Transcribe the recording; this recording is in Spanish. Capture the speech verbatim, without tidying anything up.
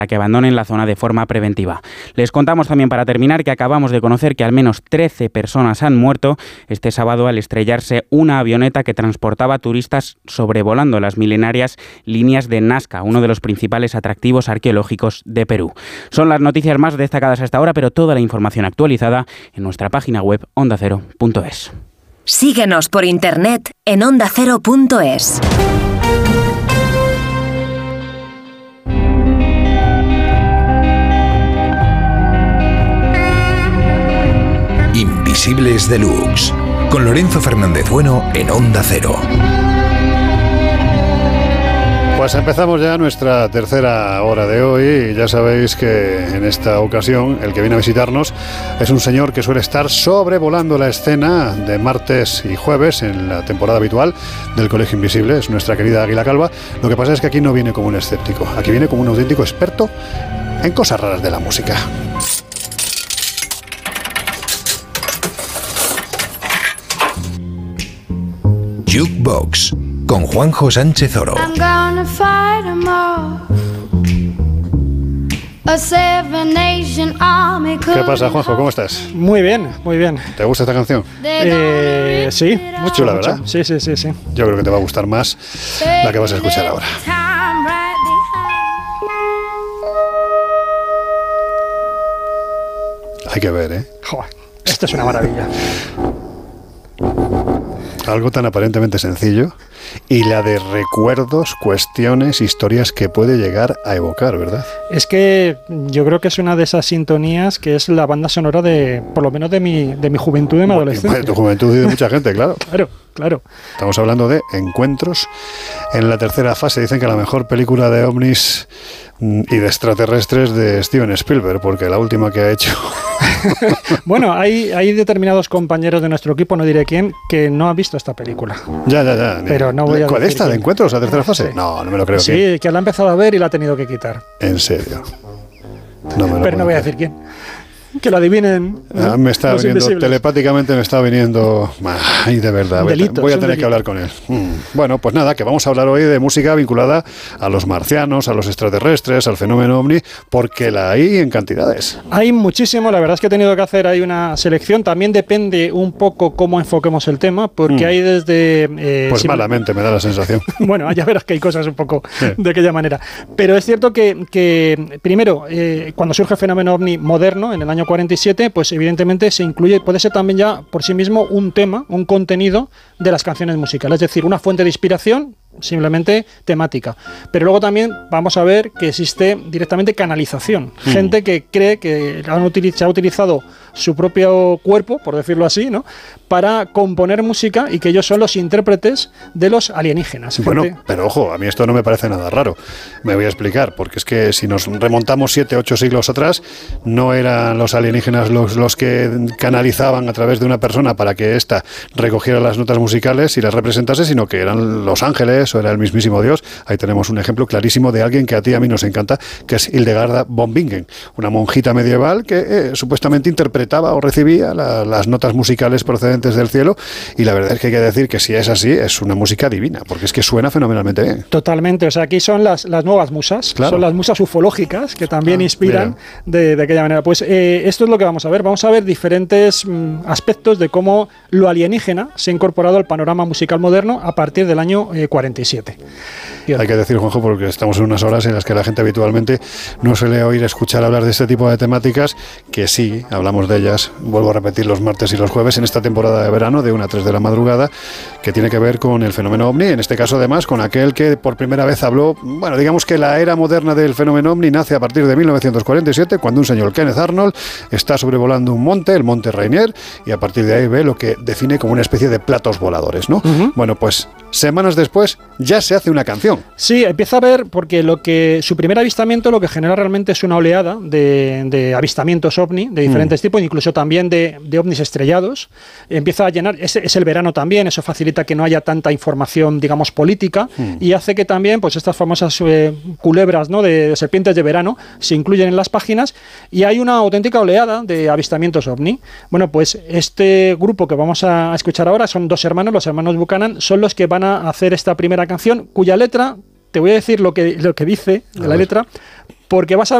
que abandonen la zona de forma preventiva. Les contamos también, para terminar, que acabamos de conocer que al menos trece personas han muerto este sábado al estrellarse una avioneta que transportaba turistas sobrevolando las milenarias líneas de Nazca, uno de los principales atractivos arqueológicos de Perú. Son las noticias más destacadas hasta ahora, pero toda la información actualizada en nuestra página web onda cero punto es. Síguenos por internet en onda cero punto es. Invisibles Deluxe, con Lorenzo Fernández Bueno en Onda Cero. Pues empezamos ya nuestra tercera hora de hoy y ya sabéis que en esta ocasión el que viene a visitarnos es un señor que suele estar sobrevolando la escena de martes y jueves en la temporada habitual del Colegio Invisible, es nuestra querida Águila Calva. Lo que pasa es que aquí no viene como un escéptico, aquí viene como un auténtico experto en cosas raras de la música. Jukebox con Juanjo Sánchez Oro. ¿Qué pasa, Juanjo? ¿Cómo estás? Muy bien, muy bien. ¿Te gusta esta canción? Eh, sí, mucho, chula, mucho. ¿verdad? Sí, sí, sí, sí. Yo creo que te va a gustar más la que vas a escuchar ahora. Hay que ver, ¿eh? Joder, esto es una maravilla. Algo tan aparentemente sencillo y la de recuerdos, cuestiones, historias que puede llegar a evocar, ¿verdad? Es que yo creo que es una de esas sintonías que es la banda sonora de, por lo menos de mi, de mi juventud y de mi adolescencia. De tu juventud y de mucha gente, claro. Claro, claro. Estamos hablando de Encuentros en la tercera fase. Dicen que la mejor película de ovnis y de extraterrestres de Steven Spielberg, porque la última que ha hecho... Bueno, hay, hay determinados compañeros de nuestro equipo, no diré quién, que no han visto esta película. Ya, ya, ya. Pero no voy a ¿Cuál decir esta? ¿De quién. Encuentros, la tercera fase? Sí. No, no me lo creo. Sí, ¿Quién? que la ha empezado a ver y la ha tenido que quitar. En serio. No me lo Pero no voy a creer. decir quién. Que lo adivinen. Ah, me está los viniendo, invisibles. telepáticamente me está viniendo... Ay, de verdad, voy a, Delitos, voy a un tener que delito. hablar con él. Mm. Bueno, pues nada, que vamos a hablar hoy de música vinculada a los marcianos, a los extraterrestres, al fenómeno ovni, porque la hay en cantidades. Hay muchísimo, la verdad es que he tenido que hacer ahí una selección. También depende un poco cómo enfoquemos el tema, porque Mm. hay desde... eh, Pues si- malamente me da la sensación. Bueno, ya verás que hay cosas un poco Sí. de aquella manera. Pero es cierto que, que primero, eh, cuando surge el fenómeno ovni moderno, en el año cuarenta y siete, pues evidentemente se incluye, puede ser también ya por sí mismo un tema, un contenido de las canciones musicales, es decir, una fuente de inspiración simplemente temática. Pero luego también vamos a ver que existe directamente canalización. Mm. Gente que cree que han utiliz- se ha utilizado su propio cuerpo, por decirlo así, ¿no?, para componer música y que ellos son los intérpretes de los alienígenas. Bueno, Gente- pero ojo, a mí esto no me parece nada raro. Me voy a explicar, porque es que si nos remontamos siete, ocho siglos atrás, no eran los alienígenas los, los que canalizaban a través de una persona para que ésta recogiera las notas musicales y las representase, sino que eran los ángeles o era el mismísimo Dios. Ahí tenemos un ejemplo clarísimo de alguien que a ti y a mí nos encanta, que es Hildegarda von Bingen, una monjita medieval que eh, supuestamente interpretaba o recibía la, las notas musicales procedentes del cielo, y la verdad es que hay que decir que si es así, es una música divina, porque es que suena fenomenalmente bien. Totalmente, o sea, aquí son las, las nuevas musas, Claro. son las musas ufológicas que también Ah, inspiran de, de aquella manera. Pues eh, esto es lo que vamos a ver, vamos a ver diferentes mm, aspectos de cómo lo alienígena se ha incorporado al panorama musical moderno a partir del año eh, cuarenta y siete. Hay que decir, Juanjo, porque estamos en unas horas en las que la gente habitualmente no suele oír escuchar hablar de este tipo de temáticas, que sí, hablamos de ellas, vuelvo a repetir, los martes y los jueves en esta temporada de verano, de una a tres de la madrugada, que tiene que ver con el fenómeno ovni, en este caso además con aquel que por primera vez habló, bueno, digamos que la era moderna del fenómeno ovni nace a partir de mil novecientos cuarenta y siete, cuando un señor, Kenneth Arnold, está sobrevolando un monte, el monte Rainier, y a partir de ahí ve lo que define como una especie de platos voladores, ¿no? Uh-huh. Bueno, pues semanas después ya se hace una canción. Sí, empieza a ver, porque lo que su primer avistamiento lo que genera realmente es una oleada de, de avistamientos ovni de diferentes Mm. tipos, incluso también de, de ovnis estrellados. Empieza a llenar, es, es el verano también, eso facilita que no haya tanta información, digamos, política, Mm. y hace que también pues estas famosas eh, culebras, ¿no?, de, de serpientes de verano se incluyen en las páginas, y hay una auténtica oleada de avistamientos ovni. Bueno, pues este grupo que vamos a escuchar ahora son dos hermanos, los hermanos Buchanan, son los que van a hacer esta primera canción, cuya letra te voy a decir lo que, lo que dice de la letra, porque vas a